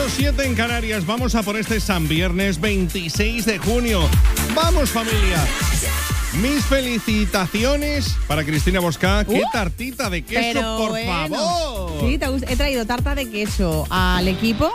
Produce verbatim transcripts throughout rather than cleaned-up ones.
siete en Canarias. Vamos a por este San Viernes veintiséis de junio. ¡Vamos, familia! Mis felicitaciones para Cristina Bosca. ¡Qué uh, tartita de queso, por bueno. favor! Sí, te he traído tarta de queso al equipo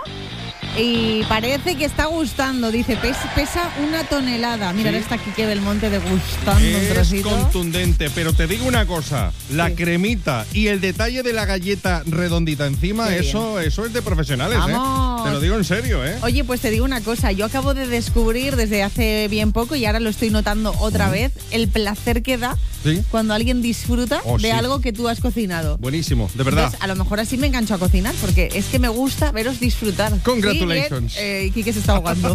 y parece que está gustando. Dice, pes, pesa una tonelada. Mira, ¿Sí? Está Quique Belmonte degustando un Es trocito. contundente, pero te digo una cosa. La Sí. cremita y el detalle de la galleta redondita encima, Qué eso, eso es de profesionales, Vamos. ¿eh? Te lo digo en serio, ¿eh? Oye, pues te digo una cosa, yo acabo de descubrir desde hace bien poco y ahora lo estoy notando otra Uh-huh. vez, el placer que da ¿Sí? cuando alguien disfruta Oh, de sí. algo que tú has cocinado. Buenísimo, de verdad. Entonces, a lo mejor así me engancho a cocinar, porque es que me gusta veros disfrutar. Congratulations. Sí, bien, eh, Quique se está ahogando.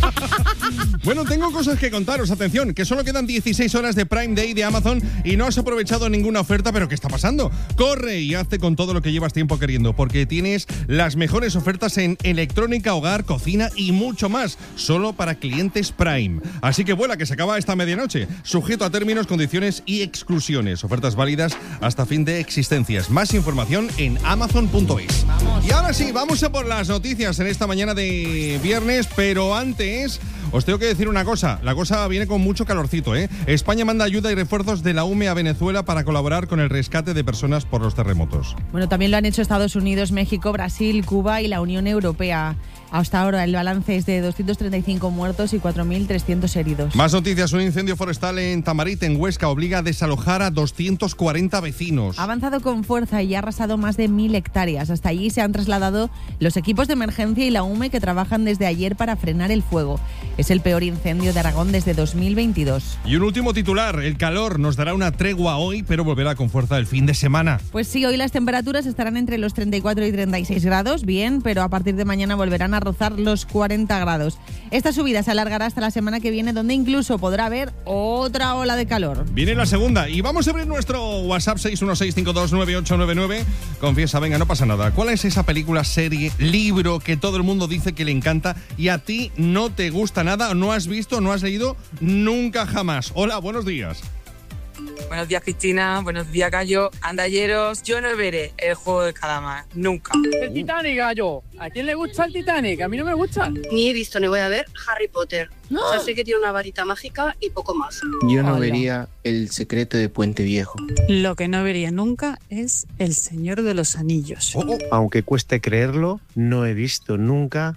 Bueno, tengo cosas que contaros. Atención, que solo quedan dieciséis horas de Prime Day de Amazon y no has aprovechado ninguna oferta, pero ¿qué está pasando? Corre y hazte con todo lo que llevas tiempo queriendo, porque tienes las mejores ofertas en electrónica, hogar, cocina y mucho más, solo para clientes Prime. Así que vuela, que se acaba esta medianoche. Sujeto a términos, condiciones y exclusiones. Ofertas válidas hasta fin de existencias. Más información en amazon punto es. Y ahora sí, vamos a por las noticias en esta mañana de viernes, pero antes os tengo que decir una cosa. La cosa viene con mucho calorcito, ¿eh? España manda ayuda y refuerzos de la U M E a Venezuela para colaborar con el rescate de personas por los terremotos. Bueno, también lo han hecho Estados Unidos, México, Brasil, Cuba y la Unión Europea. Hasta ahora el balance es de doscientos treinta y cinco muertos y cuatro mil trescientos heridos. Más noticias. Un incendio forestal en Tamarit, en Huesca, obliga a desalojar a doscientos cuarenta vecinos. Ha avanzado con fuerza y ha arrasado más de mil hectáreas. Hasta allí se han trasladado los equipos de emergencia y la U M E que trabajan desde ayer para frenar el fuego. Es el peor incendio de Aragón desde dos mil veintidós. Y un último titular. El calor nos dará una tregua hoy, pero volverá con fuerza el fin de semana. Pues sí, hoy las temperaturas estarán entre los treinta y cuatro y treinta y seis grados, bien, pero a partir de mañana volverán a rozar los cuarenta grados. Esta subida se alargará hasta la semana que viene, donde incluso podrá haber otra ola de calor. Viene la segunda y vamos a abrir nuestro WhatsApp seis uno seis cinco dos nueve ocho nueve nueve. Confiesa, venga, no pasa nada. ¿Cuál es esa película, serie, libro que todo el mundo dice que le encanta y a ti no te gusta nada, no has visto, no has leído nunca jamás? Hola, buenos días. Buenos días, Cristina. Buenos días, Gallo. Andalleros, yo no veré el juego del calamar. Nunca. El Titanic, Gallo. ¿A quién le gusta el Titanic? A mí no me gusta. Ni he visto ni voy a ver Harry Potter. ¡No! O sea, sé que tiene una varita mágica y poco más. Yo no Hola. vería El secreto de Puente Viejo. Lo que no vería nunca es El Señor de los Anillos. Oh, oh. Aunque cueste creerlo, no he visto nunca...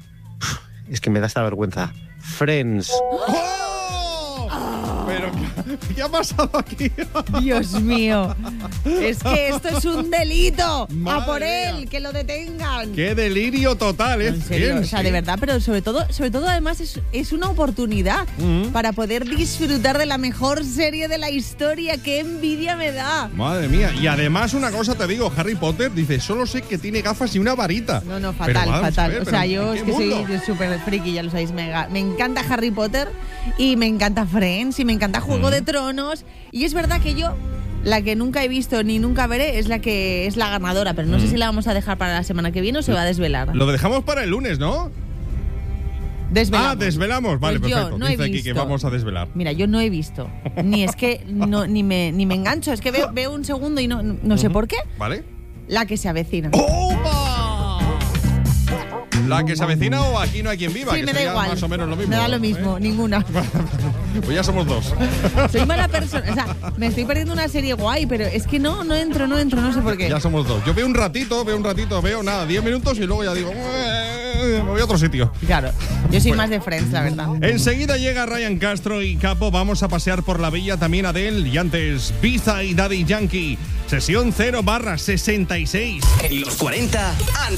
Es que me da esta vergüenza. Friends. ¡Oh! Pero, ¿qué, ¿qué ha pasado aquí? Dios mío, es que esto es un delito. Madre A por él, mía. que lo detengan. ¡Qué delirio total! ¿eh? En serio, Bien, o sea, sí. de verdad, pero sobre todo, sobre todo además es, es una oportunidad Mm. para poder disfrutar de la mejor serie de la historia. ¡Qué envidia me da! Madre mía. Y además una cosa te digo, Harry Potter dice, solo sé que tiene gafas y una varita. No, no, Pero fatal, vamos a fatal. ver, o sea, pero yo ¿en es qué que soy mundo? súper friki, ya lo sabéis. Me, me encanta Harry Potter y me encanta Friends y me encanta Juego Mm. de Tronos. Y es verdad que yo, la que nunca he visto ni nunca veré, es la que es la ganadora. Pero no sé Mm. si la vamos a dejar para la semana que viene o se va a desvelar. Lo dejamos para el lunes, ¿no? Desvelamos. Ah, desvelamos. Vale, Pues yo perfecto. no he Dice aquí que visto. vamos a desvelar. Mira, yo no he visto. Ni es que no, ni me ni me engancho. Es que veo, veo un segundo y no, no sé Ujú. por qué. ¿Vale? La que se avecina. ¡Opa! ¿La que se avecina o Aquí no hay quien viva? Sí, que me da sería igual. más o menos lo mismo. Me da lo mismo, ¿eh? ninguna. Pues ya somos dos. Soy mala persona. O sea, me estoy perdiendo una serie guay, pero es que no, no entro, no entro, no sé por qué. Ya somos dos. Yo veo un ratito, veo un ratito, veo nada, diez minutos y luego ya digo, "Eh, me voy a otro sitio". Claro, yo soy Bueno. más de Friends, la verdad. Enseguida llega Ryan Castro y Capo. Vamos a pasear por la villa también Adele y antes Biza y Daddy Yankee. Sesión cero barra sesenta y seis. En los cuarenta,